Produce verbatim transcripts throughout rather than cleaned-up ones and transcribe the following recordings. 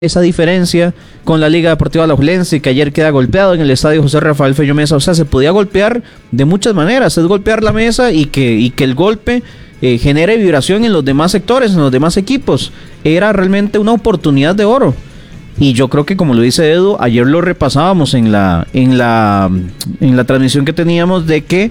esa diferencia con la Liga Deportiva Alajuelense, que ayer queda golpeado en el estadio José Rafael Fello Mesa. O sea, se podía golpear de muchas maneras, es golpear la mesa y que, y que el golpe eh, genere vibración en los demás sectores, en los demás equipos. Era realmente una oportunidad de oro. Y yo creo que, como lo dice Edu, ayer lo repasábamos en la, en la, en la transmisión que teníamos, de que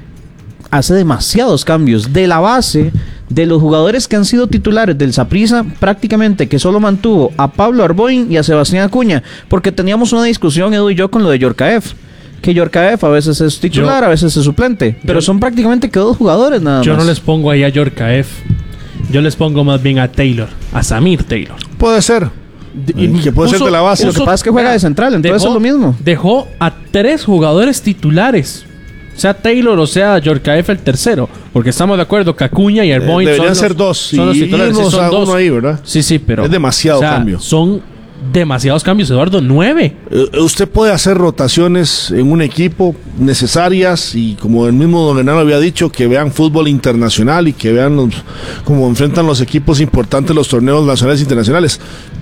hace demasiados cambios de la base de los jugadores que han sido titulares del Saprissa, prácticamente que solo mantuvo a Pablo Arboin y a Sebastián Acuña, porque teníamos una discusión, Edu y yo, con lo de Yorkaef, que Yorkaef a veces es titular, yo, a veces es suplente, pero yo, son prácticamente que dos jugadores nada yo más. Yo no les pongo ahí a Yorkaef, yo les pongo más bien a Taylor, a Samir Taylor. Puede ser. Y que puede puso, ser de la base. Lo que pasa es que juega de central, entonces dejó, es lo mismo. Dejó a tres jugadores titulares, sea Taylor o sea Yorkaef el tercero, porque estamos de acuerdo que Acuña y Arboin eh, deberían son ser los, dos son los y titulares, sí, son dos. Uno ahí, ¿verdad? Sí, sí, pero es demasiado o sea, cambio. Son demasiados cambios, Eduardo, nueve. Eh, usted puede hacer rotaciones en un equipo necesarias y, como el mismo don Hernán había dicho, que vean fútbol internacional y que vean los, cómo enfrentan los equipos importantes los torneos nacionales e internacionales.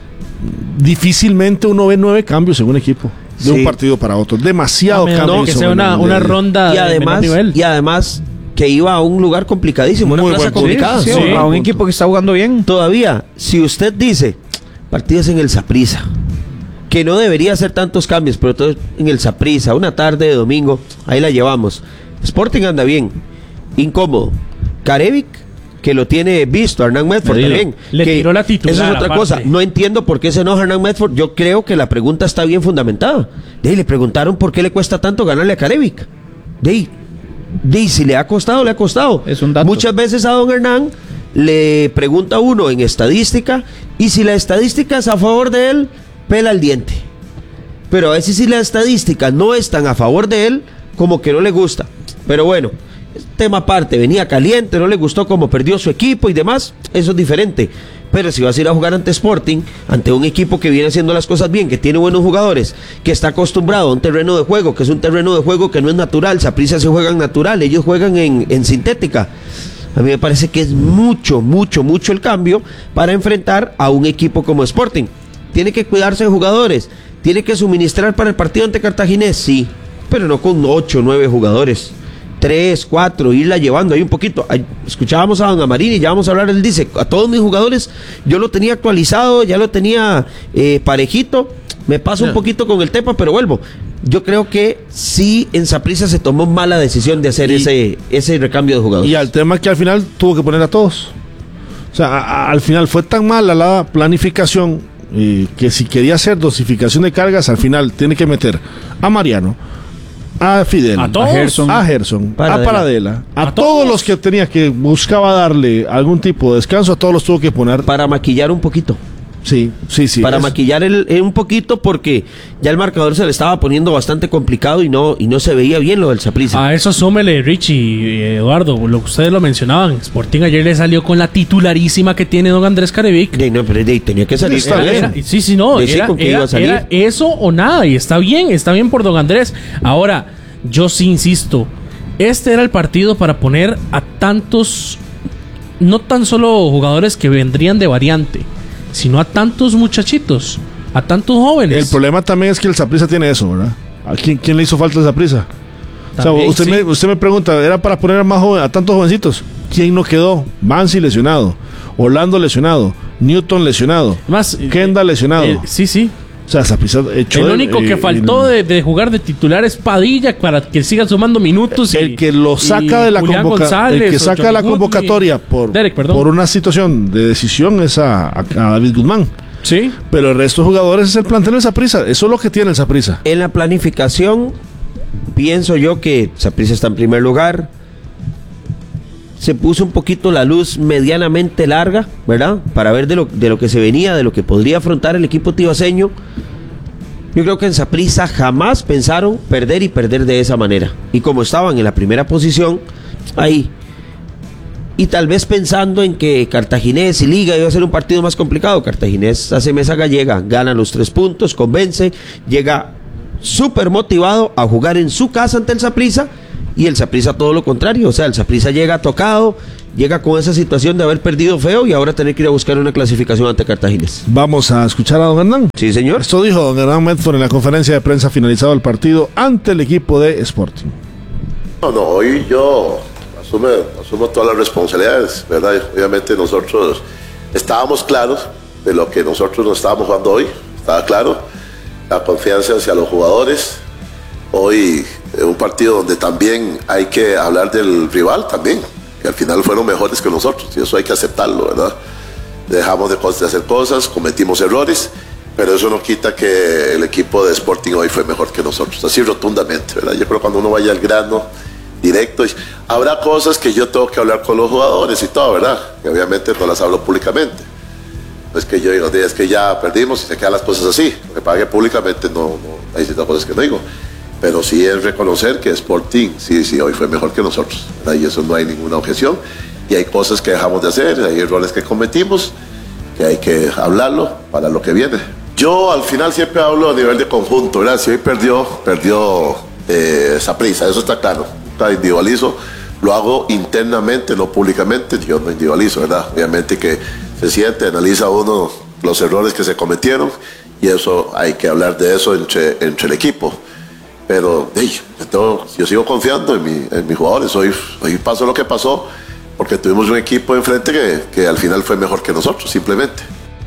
Difícilmente uno ve nueve cambios en un equipo de sí. un partido para otro, demasiado no, cambio, no, que sea una, una ronda y además, de menor nivel. Y además que iba a un lugar complicadísimo, muy una plaza complicada, sí, sí, sí, a un equipo que está jugando bien. Todavía, si usted dice partidos en el Saprissa, que no debería hacer tantos cambios, pero todo en el Saprissa, una tarde de domingo, ahí la llevamos. Sporting anda bien, incómodo. Carevic, que lo tiene visto, Hernán Medford le también. Le que tiró la titular. Eso es otra aparte. cosa. No entiendo por qué se enoja Hernán Medford. Yo creo que la pregunta está bien fundamentada. De ahí le preguntaron por qué le cuesta tanto ganarle a Carevic. De ahí, de ahí, si le ha costado, le ha costado. Es un dato. Muchas veces a don Hernán le pregunta uno en estadística, y si la estadística es a favor de él, pela el diente. Pero a veces si la estadística no es tan a favor de él, como que no le gusta. Pero bueno, tema aparte, venía caliente, no le gustó cómo perdió su equipo y demás, eso es diferente. Pero si vas a ir a jugar ante Sporting, ante un equipo que viene haciendo las cosas bien, que tiene buenos jugadores, que está acostumbrado a un terreno de juego, que es un terreno de juego que no es natural, Saprissa se juegan natural, ellos juegan en, en sintética. A mí me parece que es mucho, mucho, mucho el cambio para enfrentar a un equipo como Sporting. Tiene que cuidarse de jugadores, tiene que suministrar para el partido ante Cartaginés, sí, pero no con ocho, nueve jugadores. Tres, cuatro, irla llevando ahí un poquito. Ay, escuchábamos a don Amarini y ya vamos a hablar, él dice, a todos mis jugadores yo lo tenía actualizado, ya lo tenía eh, parejito, me paso yeah. un poquito con el tema, pero vuelvo. Yo creo que sí en Saprissa se tomó mala decisión de hacer y, ese, ese recambio de jugadores. Y al tema que al final tuvo que poner a todos. O sea, a, a, al final fue tan mala la planificación eh, que si quería hacer dosificación de cargas, al final tiene que meter a Mariano, a Fidel, a, todos, a Gerson, a, Gerson, Paradela. a Paradela, a, a todos, todos los que tenía que buscaba darle algún tipo de descanso, a todos los tuvo que poner para maquillar un poquito. Sí, sí, sí. Para es. maquillar el, el un poquito, porque ya el marcador se le estaba poniendo bastante complicado y no y no se veía bien lo del Saprissa. A eso súmele, Richie y Eduardo, lo que ustedes lo mencionaban. Sporting ayer le salió con la titularísima que tiene don Andrés Carevic. De, no, pero de, tenía que salir. Está era, sí, sí, no. Era, era, iba a salir. Era eso o nada, y está bien, está bien por don Andrés. Ahora, yo sí insisto, este era el partido para poner a tantos, no tan solo jugadores que vendrían de variante, sino a tantos muchachitos, a tantos jóvenes. El problema también es que el Saprissa tiene eso, ¿verdad? ¿A quién, quién le hizo falta el Saprissa? O sea, usted, sí. me, usted me pregunta, ¿era para poner a más joven, a tantos jovencitos? ¿Quién no quedó? Mansi lesionado, Orlando lesionado, Newton lesionado, más Kenda lesionado. Eh, sí, sí. O sea, Saprissa echó el único el, que eh, faltó el, de, de jugar de titular es Padilla para que siga sumando minutos. El y, que lo saca de la convocatoria, el que saca la convocatoria por, Derek, por una situación de decisión es a, a, a David Guzmán. Sí. Pero el resto de jugadores es el plantel de Saprissa. Eso es lo que tiene el Saprissa. En la planificación, pienso yo que Saprissa está en primer lugar. Se puso un poquito la luz medianamente larga, ¿verdad? Para ver de lo, de lo que se venía, de lo que podría afrontar el equipo tibaseño. Yo creo que en Saprissa jamás pensaron perder y perder de esa manera. Y como estaban en la primera posición, ahí. Y tal vez pensando en que Cartaginés y Liga iba a ser un partido más complicado. Cartaginés hace mesa gallega, gana los tres puntos, convence, llega súper motivado a jugar en su casa ante el Saprissa y el Saprissa todo lo contrario. O sea, el Saprissa llega tocado, llega con esa situación de haber perdido feo y ahora tener que ir a buscar una clasificación ante Cartaginés. Vamos a escuchar a don Hernán. Sí, señor. Esto dijo don Hernán Medford en la conferencia de prensa finalizado el partido ante el equipo de Sporting. No, no, hoy yo asumo, asumo todas las responsabilidades, ¿verdad? Obviamente nosotros estábamos claros de lo que nosotros nos estábamos jugando hoy, estaba claro, la confianza hacia los jugadores. Hoy es un partido donde también hay que hablar del rival también, que al final fueron mejores que nosotros, y eso hay que aceptarlo, ¿verdad? Dejamos de, de hacer cosas, cometimos errores, pero eso no quita que el equipo de Sporting hoy fue mejor que nosotros, así rotundamente, ¿verdad? Yo creo que cuando uno vaya al grano directo, habrá cosas que yo tengo que hablar con los jugadores y todo, ¿verdad? Que obviamente no las hablo públicamente. No es que yo digo, es que ya perdimos y se quedan las cosas así. Lo que pague públicamente no, no hay ciertas cosas que no digo. Pero sí es reconocer que Sporting, sí, sí, hoy fue mejor que nosotros, ¿verdad? Y eso no hay ninguna objeción. Y hay cosas que dejamos de hacer, hay errores que cometimos, que hay que hablarlo para lo que viene. Yo al final siempre hablo a nivel de conjunto, ¿verdad? Si hoy perdió, perdió eh, Saprissa, eso está claro. Está individualizo, lo hago internamente, no públicamente, yo no individualizo, ¿verdad? Obviamente que se siente, analiza uno los errores que se cometieron y eso hay que hablar de eso entre, entre el equipo. Pero hey, yo, yo sigo confiando en, mi, en mis jugadores. Hoy, hoy pasó lo que pasó porque tuvimos un equipo enfrente que, que al final fue mejor que nosotros, simplemente.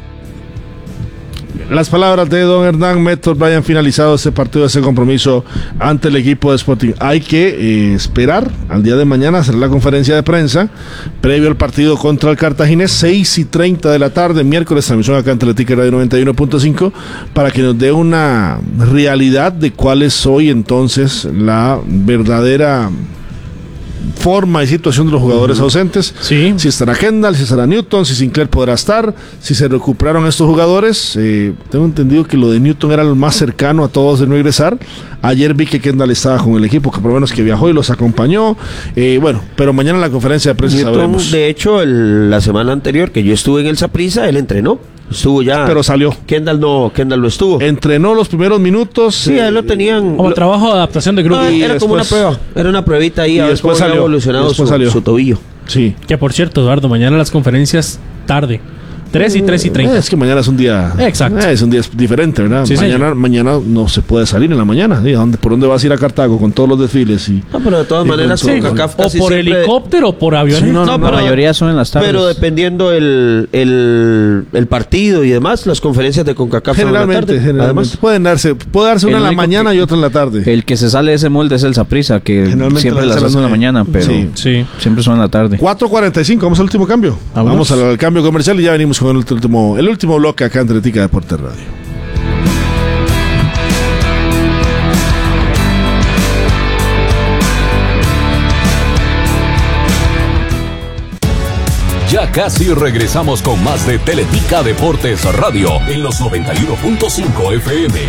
Las palabras de don Hernán Medford hayan finalizado este partido, ese compromiso ante el equipo de Sporting. Hay que eh, esperar al día de mañana, hacer la conferencia de prensa previo al partido contra el Cartaginés, seis y treinta de la tarde, miércoles, transmisión acá en Teletica Radio noventa y uno punto cinco, para que nos dé una realidad de cuál es hoy entonces la verdadera forma y situación de los jugadores uh-huh. ausentes. Sí. Si estará Kendall, si estará Newton, si Sinclair podrá estar, si se recuperaron estos jugadores. Eh, tengo entendido que lo de Newton era lo más cercano a todos de no ingresar. Ayer vi que Kendall estaba con el equipo, que por lo menos que viajó y los acompañó. Eh, bueno, pero mañana en la conferencia de prensa Newton, sabremos. De hecho, el, la semana anterior que yo estuve en el Saprissa, él entrenó. Estuvo ya. Pero salió. Kendall no, Kendall no estuvo. Entrenó los primeros minutos. Sí, eh, ahí lo tenían. Como lo, trabajo de adaptación de grupo. No, y era después, como una prueba. Era una pruebita ahí. Y a ver después cómo salió. evolucionado Después su, salió. su tobillo. Sí. Que por cierto, Eduardo, mañana las conferencias tarde. tres y tres y treinta. Es que mañana es un día. Exacto. Eh, es un día diferente, ¿verdad? Sí, mañana, señor. mañana no se puede salir en la mañana. ¿Sí? ¿Dónde, ¿Por dónde vas a ir a Cartago con todos los desfiles? Y, no, pero de todas maneras, sí, con CACAF o casi por siempre, helicóptero o por avión. Sí, no, no, No, no, pero- la mayoría son en las tardes. Pero dependiendo el, el, el partido y demás, las conferencias de CONCACAF son en la generalmente, tarde. generalmente. Además, Pueden darse, puede darse una El en la único mañana que- y otra en la tarde. El que se sale de ese molde es el Saprissa, que Generalmente siempre las las hace en la nueve. mañana, pero Sí. Sí. siempre son en la tarde. cuatro cuarenta y cinco, vamos al último cambio. Vámonos. Vamos al, al cambio comercial y ya venimos con el último, el último bloque acá en Teletica Deportes Radio. Ya casi regresamos con más de Teletica Deportes Radio en los noventa y uno punto cinco F M.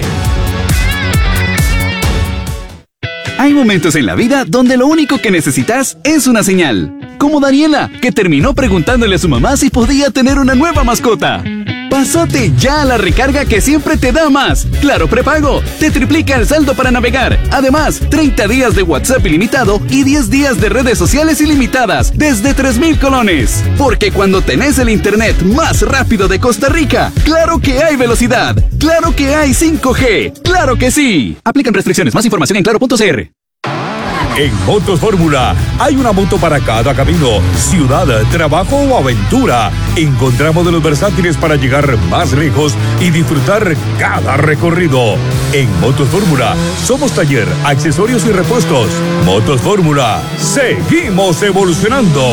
Hay momentos en la vida donde lo único que necesitas es una señal. Como Daniela, que terminó preguntándole a su mamá si podía tener una nueva mascota. Pásate ya a la recarga que siempre te da más. Claro Prepago, te triplica el saldo para navegar. Además, treinta días de WhatsApp ilimitado y diez días de redes sociales ilimitadas desde tres mil colones. Porque cuando tenés el internet más rápido de Costa Rica, claro que hay velocidad. Claro que hay cinco G. Claro que sí. Aplican restricciones. Más información en claro punto c r. En Motos Fórmula hay una moto para cada camino, ciudad, trabajo o aventura. Encontramos modelos versátiles para llegar más lejos y disfrutar cada recorrido. En Motos Fórmula somos taller, accesorios y repuestos. Motos Fórmula, seguimos evolucionando.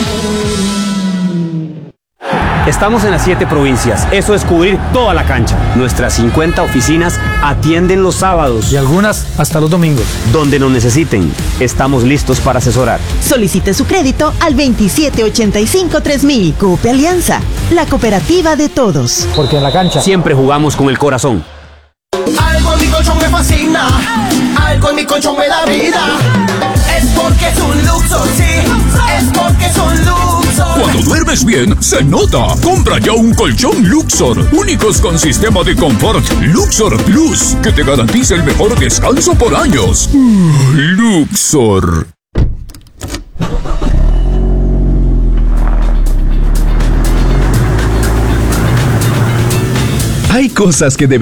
Estamos en las siete provincias, eso es cubrir toda la cancha. Nuestras cincuenta oficinas atienden los sábados. Y algunas hasta los domingos. Donde nos necesiten, estamos listos para asesorar. Solicite su crédito al veintisiete ochenta y cinco tres mil. Cope Alianza, la cooperativa de todos. Porque en la cancha siempre jugamos con el corazón. Algo en mi colchón me fascina, algo en mi colchón me da vida. Es porque es un Luxor, sí, es porque es un Luxor. Cuando duermes bien, se nota. Compra ya un colchón Luxor, únicos con sistema de confort Luxor Plus, que te garantiza el mejor descanso por años. Luxor. Hay cosas que debemos